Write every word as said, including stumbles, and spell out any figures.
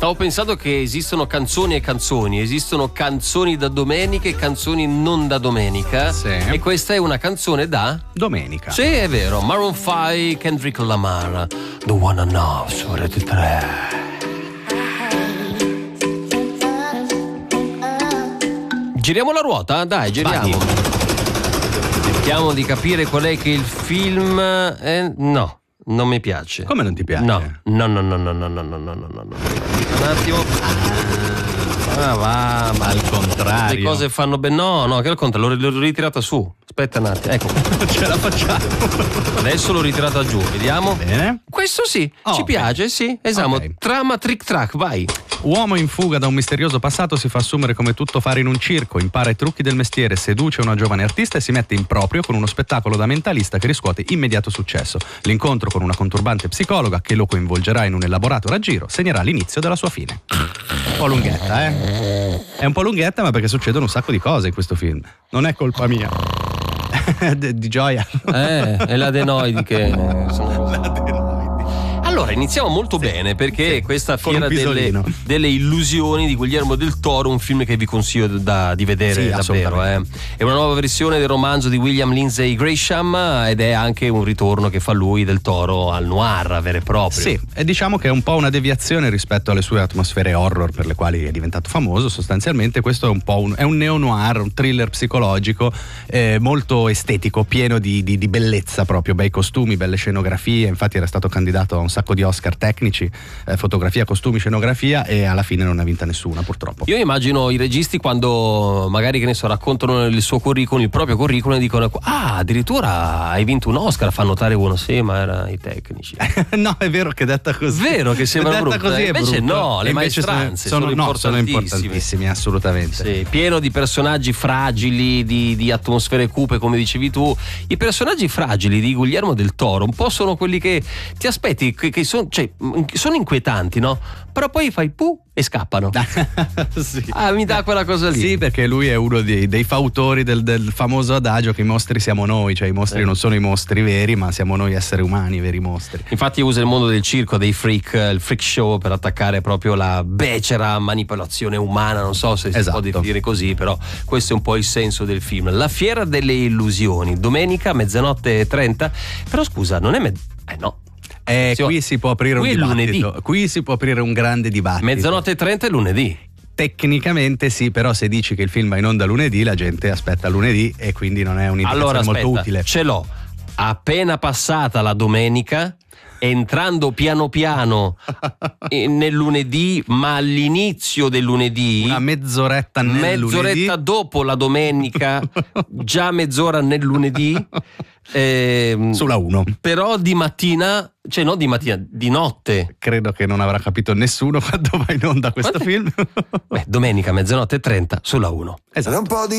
Stavo pensando che esistono canzoni e canzoni, esistono canzoni da domenica e canzoni non da domenica. Sì. E questa è una canzone da domenica. Sì, è vero. Maroon cinque, Kendrick Lamar, The One and Off su Rete tre. Giriamo la ruota? Dai, giriamo. Vai. Cerchiamo di capire qual è che il film è... No, non mi piace. Come non ti piace? No, no, no, no, no, no, no, no, no, no, no. Un attimo. Ah, va, ma al contrario. Le cose fanno ben. No, no, che al contrario, l'ho, l'ho ritirata su. Aspetta un attimo, ecco. Ce la facciamo. Adesso l'ho ritirata giù, vediamo. Bene. Questo sì, Oh, ci piace, okay. sì. Esatto. Okay. Trama trick track, vai. Uomo in fuga da un misterioso passato si fa assumere come tutto fare in un circo, impara i trucchi del mestiere, seduce una giovane artista e si mette in proprio con uno spettacolo da mentalista che riscuote immediato successo. L'incontro con una conturbante psicologa che lo coinvolgerà in un elaborato raggiro segnerà l'inizio della sua fine. Un po' lunghetta, eh? È un po' lunghetta, ma perché succedono un sacco di cose in questo film. Non è colpa mia. Di gioia. Eh, è l'adenoidi che... L'adenoidi. Allora, iniziamo molto sì, bene perché sì, questa fiera delle, delle illusioni di Guillermo del Toro, un film che vi consiglio da, di vedere sì, davvero. Eh. È una nuova versione del romanzo di William Lindsay Gresham ed è anche un ritorno che fa lui del Toro al noir vero e proprio. Sì, e diciamo che è un po' una deviazione rispetto alle sue atmosfere horror per le quali è diventato famoso. Sostanzialmente questo è un po' un, è un neo-noir, un thriller psicologico eh, molto estetico, pieno di, di, di bellezza proprio, bei costumi, belle scenografie. Infatti era stato candidato a un sacco di Oscar tecnici, eh, fotografia, costumi, scenografia, e alla fine non ne ha vinta nessuna, purtroppo. Io immagino i registi quando magari, che ne so, raccontano il suo curriculum, il proprio curriculum, e dicono: ah, addirittura hai vinto un Oscar, fa notare uno. Sì, ma erano i tecnici. No, è vero che detta così. Vero che sembra detta brutta, così è invece brutto. no, le invece maestranze sono, sono, no, importantissime. sono importantissimi, assolutamente. Sì, pieno di personaggi fragili, di, di atmosfere cupe, come dicevi tu. I personaggi fragili di Guillermo del Toro un po' sono quelli che ti aspetti, che, che sono, cioè, sono inquietanti, no? Però poi fai pu e scappano. Sì. Ah, mi dà quella cosa lì. Sì, perché lui è uno dei, dei fautori del, del famoso adagio che i mostri siamo noi, cioè i mostri eh. non sono i mostri veri, ma siamo noi esseri umani, i veri mostri. Infatti usa il mondo del circo, dei freak, il freak show, per attaccare proprio la becera manipolazione umana, non so se si esatto. può definire così, però questo è un po' il senso del film. La fiera delle illusioni, domenica mezzanotte e trenta. Però scusa, non è med- eh no. Eh, qui si può aprire qui un dibattito. Lunedì. Qui si può aprire un grande dibattito. Mezzanotte e trenta è lunedì. Tecnicamente sì, però se dici che il film va in onda lunedì, la gente aspetta lunedì e quindi non è un'indicazione allora, aspetta, molto utile. Ce l'ho. Appena passata la domenica, entrando piano piano nel lunedì, ma all'inizio del lunedì, una mezz'oretta nel mezz'oretta lunedì. dopo la domenica, già mezz'ora nel lunedì, eh, sulla uno. Però di mattina, cioè no di mattina, di notte. Credo che non avrà capito nessuno quando va in onda questo Quante? film. Beh, domenica mezzanotte e trenta sulla uno. Esatto. Un po' di